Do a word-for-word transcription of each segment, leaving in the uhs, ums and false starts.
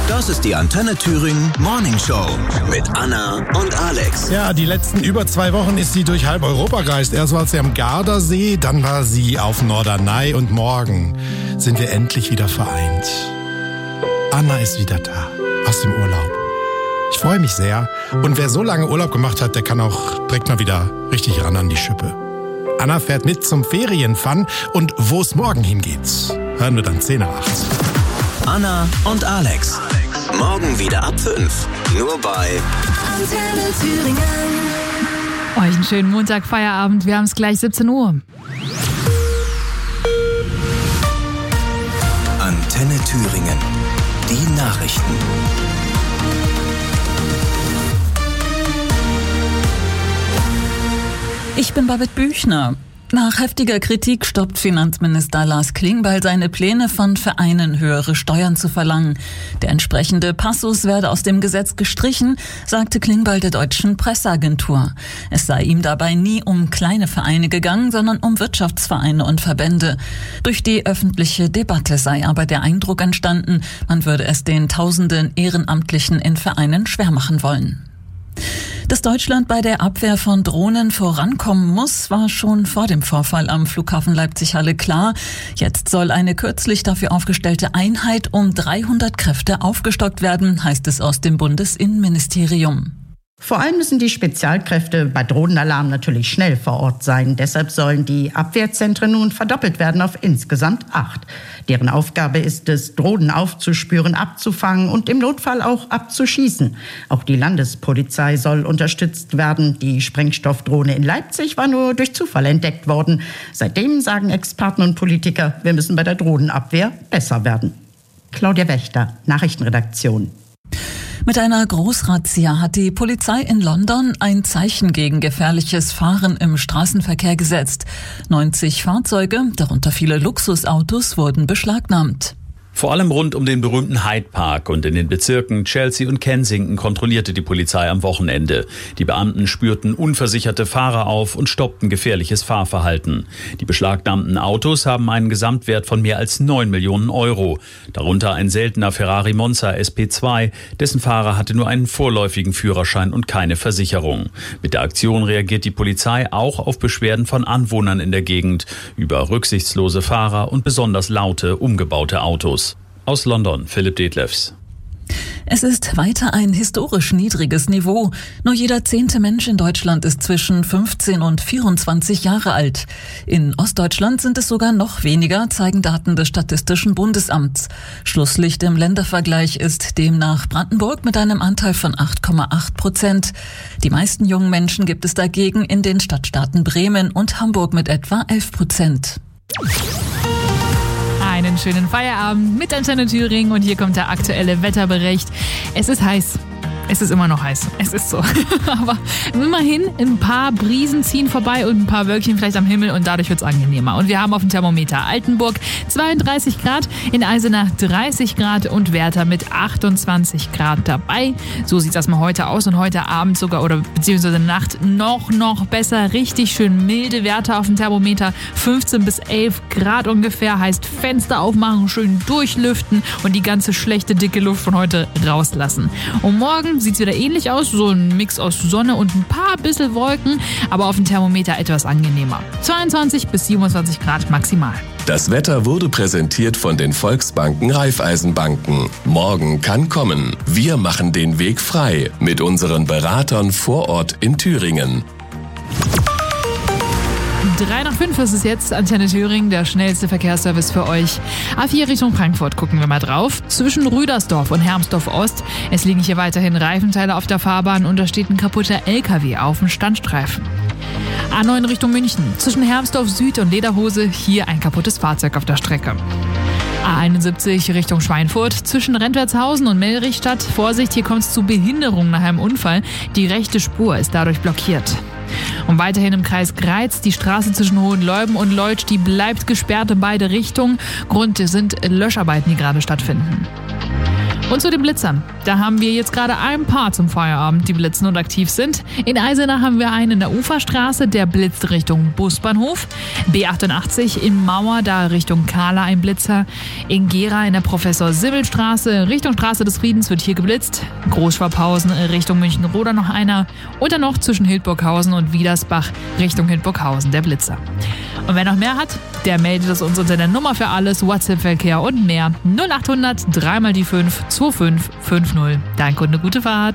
Das ist die Antenne Thüringen Morning Show mit Anna und Alex. Ja, die letzten über zwei Wochen ist sie durch halb Europa gereist. Erst war sie am Gardasee, dann war sie auf Norderney und morgen sind wir endlich wieder vereint. Anna ist wieder da, aus dem Urlaub. Ich freue mich sehr. Und wer so lange Urlaub gemacht hat, der kann auch direkt mal wieder richtig ran an die Schippe. Anna fährt mit zum Ferienfun und wo es morgen hingeht, hören wir dann zehn nach acht. Anna und Alex. Morgen wieder ab fünf. Nur bei Antenne Thüringen. Euch einen schönen Montag, Feierabend. Wir haben es gleich siebzehn Uhr. Antenne Thüringen. Die Nachrichten. Ich bin Babette Büchner. Nach heftiger Kritik stoppt Finanzminister Lars Klingbeil seine Pläne, von Vereinen höhere Steuern zu verlangen. Der entsprechende Passus werde aus dem Gesetz gestrichen, sagte Klingbeil der deutschen Presseagentur. Es sei ihm dabei nie um kleine Vereine gegangen, sondern um Wirtschaftsvereine und Verbände. Durch die öffentliche Debatte sei aber der Eindruck entstanden, man würde es den tausenden Ehrenamtlichen in Vereinen schwer machen wollen. Dass Deutschland bei der Abwehr von Drohnen vorankommen muss, war schon vor dem Vorfall am Flughafen Leipzig-Halle klar. Jetzt soll eine kürzlich dafür aufgestellte Einheit um dreihundert Kräfte aufgestockt werden, heißt es aus dem Bundesinnenministerium. Vor allem müssen die Spezialkräfte bei Drohnenalarm natürlich schnell vor Ort sein. Deshalb sollen die Abwehrzentren nun verdoppelt werden auf insgesamt acht. Deren Aufgabe ist es, Drohnen aufzuspüren, abzufangen und im Notfall auch abzuschießen. Auch die Landespolizei soll unterstützt werden. Die Sprengstoffdrohne in Leipzig war nur durch Zufall entdeckt worden. Seitdem sagen Experten und Politiker, wir müssen bei der Drohnenabwehr besser werden. Claudia Wächter, Nachrichtenredaktion. Mit einer Großrazzia hat die Polizei in London ein Zeichen gegen gefährliches Fahren im Straßenverkehr gesetzt. neunzig Fahrzeuge, darunter viele Luxusautos, wurden beschlagnahmt. Vor allem rund um den berühmten Hyde Park und in den Bezirken Chelsea und Kensington kontrollierte die Polizei am Wochenende. Die Beamten spürten unversicherte Fahrer auf und stoppten gefährliches Fahrverhalten. Die beschlagnahmten Autos haben einen Gesamtwert von mehr als neun Millionen Euro. Darunter ein seltener Ferrari Monza S P zwei, dessen Fahrer hatte nur einen vorläufigen Führerschein und keine Versicherung. Mit der Aktion reagiert die Polizei auch auf Beschwerden von Anwohnern in der Gegend über rücksichtslose Fahrer und besonders laute, umgebaute Autos. Aus London, Philipp Detlefs. Es ist weiter ein historisch niedriges Niveau. Nur jeder zehnte Mensch in Deutschland ist zwischen fünfzehn und vierundzwanzig Jahre alt. In Ostdeutschland sind es sogar noch weniger, zeigen Daten des Statistischen Bundesamts. Schlusslicht im Ländervergleich ist demnach Brandenburg mit einem Anteil von acht Komma acht Prozent. Die meisten jungen Menschen gibt es dagegen in den Stadtstaaten Bremen und Hamburg mit etwa elf Prozent. Einen schönen Feierabend mit Antenne Thüringen und hier kommt der aktuelle Wetterbericht. Es ist heiß. Es ist immer noch heiß. Es ist so. Aber immerhin, ein paar Brisen ziehen vorbei und ein paar Wölkchen vielleicht am Himmel und dadurch wird es angenehmer. Und wir haben auf dem Thermometer Altenburg zweiunddreißig Grad, in Eisenach dreißig Grad und Werther mit achtundzwanzig Grad dabei. So sieht das mal heute aus und heute Abend sogar oder beziehungsweise Nacht noch, noch besser. Richtig schön milde Werte auf dem Thermometer. fünfzehn bis elf Grad ungefähr. Heißt Fenster aufmachen, schön durchlüften und die ganze schlechte, dicke Luft von heute rauslassen. Und morgen sieht es wieder ähnlich aus, so ein Mix aus Sonne und ein paar bisschen Wolken, aber auf dem Thermometer etwas angenehmer. zweiundzwanzig bis siebenundzwanzig Grad maximal. Das Wetter wurde präsentiert von den Volksbanken Raiffeisenbanken. Morgen kann kommen. Wir machen den Weg frei mit unseren Beratern vor Ort in Thüringen. drei nach fünf ist es jetzt, Antenne Thüringen, der schnellste Verkehrsservice für euch. A vier Richtung Frankfurt gucken wir mal drauf. Zwischen Rüdersdorf und Hermsdorf Ost. Es liegen hier weiterhin Reifenteile auf der Fahrbahn und da steht ein kaputter L K W auf dem Standstreifen. A neun Richtung München. Zwischen Hermsdorf Süd und Lederhose hier ein kaputtes Fahrzeug auf der Strecke. A einundsiebzig Richtung Schweinfurt. Zwischen Rentwertshausen und Mellrichstadt. Vorsicht, hier kommt es zu Behinderungen nach einem Unfall. Die rechte Spur ist dadurch blockiert. Und weiterhin im Kreis Greiz, die Straße zwischen Hohenleuben und Leutsch, die bleibt gesperrt in beide Richtungen. Grund sind Löscharbeiten, die gerade stattfinden. Und zu den Blitzern. Da haben wir jetzt gerade ein paar zum Feierabend, die blitzen und aktiv sind. In Eisenach haben wir einen in der Uferstraße, der blitzt Richtung Busbahnhof. B achtundachtzig in Mauer, da Richtung Kahla ein Blitzer. In Gera in der Professor-Sibbel-Straße, Richtung Straße des Friedens wird hier geblitzt. Großschwabhausen Richtung München-Roda noch einer. Und dann noch zwischen Hildburghausen und Wiedersbach Richtung Hildburghausen der Blitzer. Und wer noch mehr hat, der meldet es uns unter der Nummer für alles, WhatsApp-Verkehr und mehr. null achthundert, drei mal die fünf, zwei fünf fünf null. Danke und eine gute Fahrt.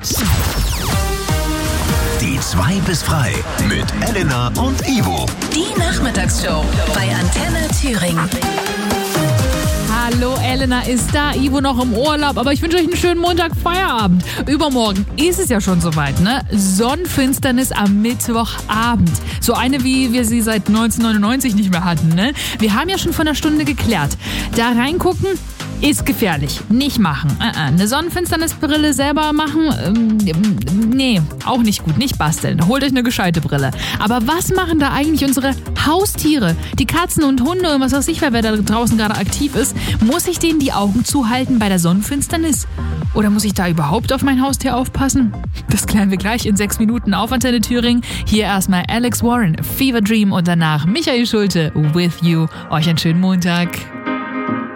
Die zwei bis frei mit Elena und Ivo. Die Nachmittagsshow bei Antenne Thüringen. Hallo, Elena ist da, Ivo noch im Urlaub, aber ich wünsche euch einen schönen Montag, Feierabend. Übermorgen ist es ja schon soweit, ne? Sonnenfinsternis am Mittwochabend. So eine, wie wir sie seit neunzehnhundertneunundneunzig nicht mehr hatten, ne? Wir haben ja schon vor einer Stunde geklärt. Da reingucken ist gefährlich. Nicht machen. Eine Sonnenfinsternisbrille selber machen? Ähm, nee, auch nicht gut. Nicht basteln. Holt euch eine gescheite Brille. Aber was machen da eigentlich unsere Haustiere? Die Katzen und Hunde und was weiß ich, wer da draußen gerade aktiv ist. Muss ich denen die Augen zuhalten bei der Sonnenfinsternis? Oder muss ich da überhaupt auf mein Haustier aufpassen? Das klären wir gleich in sechs Minuten auf Antenne Thüringen. Hier erstmal Alex Warren, Fever Dream und danach Michael Schulte, With You. Euch einen schönen Montag.